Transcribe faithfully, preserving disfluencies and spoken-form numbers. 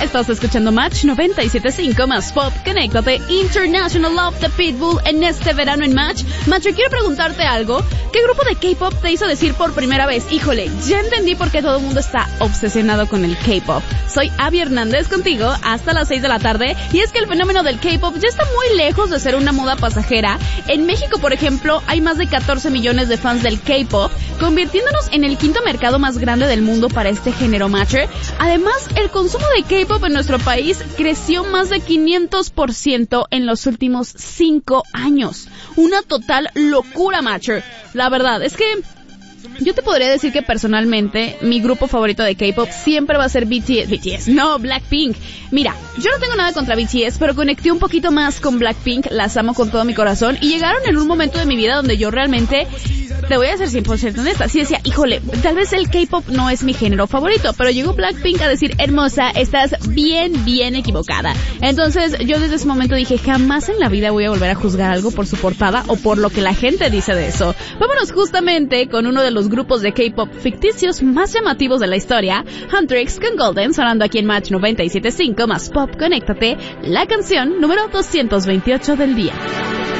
Estás escuchando Match noventa y siete punto cinco más Pop. Conéctate. International Love de Pitbull en este verano en Match. Match, yo quiero preguntarte algo. ¿Qué grupo de K-pop te hizo decir por primera vez, híjole, ya entendí por qué todo el mundo está obsesionado con el K-pop? Soy Abby Hernández contigo hasta las seis de la tarde. Y es que el fenómeno del K-pop ya está muy lejos de ser una moda pasajera. En México, por ejemplo, hay más de catorce millones de fans del K-pop, convirtiéndonos en el quinto mercado más grande del mundo para este género, Matcher. Además, el consumo de K-pop en nuestro país creció más de quinientos por ciento en los últimos cinco años. Una total locura, Matcher. La verdad es que yo te podría decir que personalmente mi grupo favorito de K-pop siempre va a ser B T S. B T S, no, Blackpink. Mira, yo no tengo nada contra B T S, pero conecté un poquito más con Blackpink, las amo con todo mi corazón y llegaron en un momento de mi vida donde yo realmente, te voy a ser cien por ciento honesta, sí decía, híjole, tal vez el K-pop no es mi género favorito, pero llegó Blackpink a decir, hermosa, estás bien, bien equivocada. Entonces yo desde ese momento dije, jamás en la vida voy a volver a juzgar algo por su portada o por lo que la gente dice de eso. Vámonos justamente con uno de los grupos de K-pop ficticios más llamativos de la historia, Huntrix con Golden, sonando aquí en Match noventa y siete punto cinco más Pop. Conéctate, la canción número doscientos veintiocho del día.